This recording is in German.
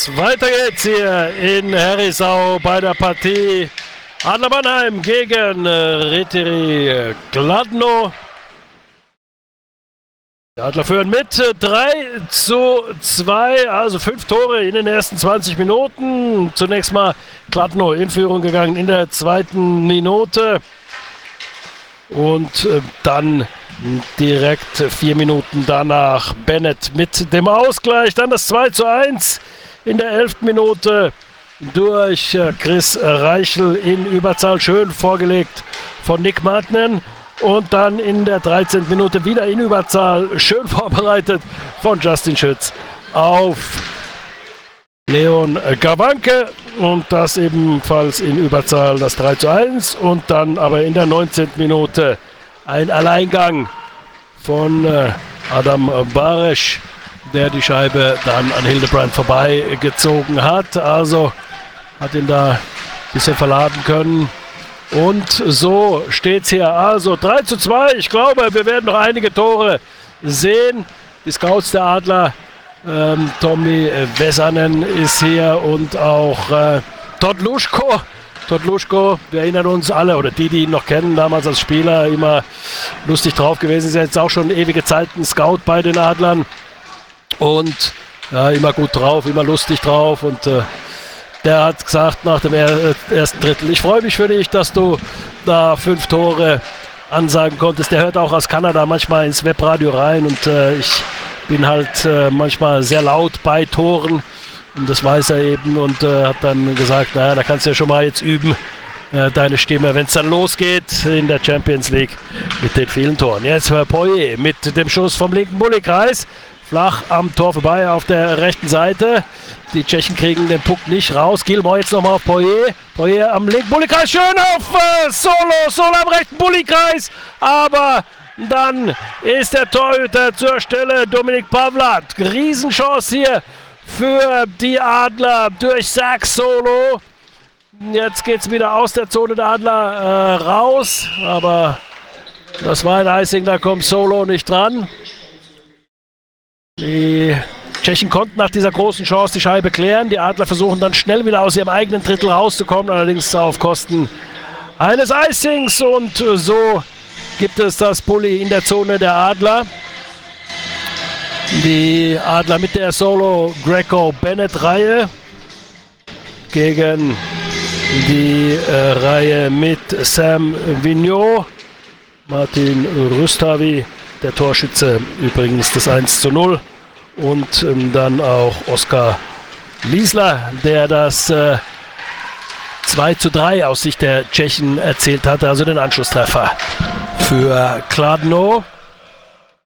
Weiter geht's hier in Herisau bei der Partie Adler Mannheim gegen Rytiri Kladno. Die Adler führen mit 3:2, also 5 Tore in den ersten 20 Minuten. Zunächst mal Kladno in Führung gegangen in der zweiten Minute. Und dann direkt 4 Minuten danach Bennett mit dem Ausgleich. Dann das 2:1 in der 11. Minute durch Chris Reichel in Überzahl. Schön vorgelegt von Nick Martinen. Und dann in der 13. Minute wieder in Überzahl. Schön vorbereitet von Justin Schütz auf Leon Gawanke. Und das ebenfalls in Überzahl das 3:1. Und dann aber in der 19. Minute ein Alleingang von Adam Baresch, der die Scheibe dann an Hildebrand vorbeigezogen hat. Also hat ihn da ein bisschen verladen können. Und so steht es hier. Also 3:2. Ich glaube, wir werden noch einige Tore sehen. Die Scouts der Adler, Tommy Vesanen ist hier und auch Todd Luschko. Todd Luschko, wir erinnern uns alle, oder die ihn noch kennen, damals als Spieler, immer lustig drauf gewesen. Ist jetzt auch schon ewige Zeit ein Scout bei den Adlern. Und ja, immer gut drauf, immer lustig drauf. Und der hat gesagt nach dem ersten Drittel: Ich freue mich für dich, dass du da 5 Tore ansagen konntest. Der hört auch aus Kanada manchmal ins Webradio rein. Und ich bin halt manchmal sehr laut bei Toren. Und das weiß er eben und hat dann gesagt, naja, da kannst du ja schon mal jetzt üben, deine Stimme, wenn es dann losgeht in der Champions League mit den vielen Toren. Jetzt Poirier mit dem Schuss vom linken Bullykreis. Flach am Tor vorbei auf der rechten Seite. Die Tschechen kriegen den Puck nicht raus. Gilmore jetzt nochmal auf Poirier. Poirier am linken Bullykreis. Schön auf Solo am rechten Bullykreis. Aber dann ist der Torhüter zur Stelle. Dominik Pavlat. Riesenchance hier für die Adler durch Zach Solo. Jetzt geht es wieder aus der Zone der Adler raus. Aber das war ein Icing, da kommt Solo nicht dran. Die Tschechen konnten nach dieser großen Chance die Scheibe klären. Die Adler versuchen dann schnell wieder aus ihrem eigenen Drittel rauszukommen, allerdings auf Kosten eines Icings. Und so gibt es das Bully in der Zone der Adler. Die Adler mit der Solo-Greco-Bennett-Reihe gegen die Reihe mit Sam Vigneault, Martin Rustavi, der Torschütze übrigens das 1:0 und dann auch Oskar Liesler, der das 2:3 aus Sicht der Tschechen erzielt hatte, also den Anschlusstreffer für Kladno.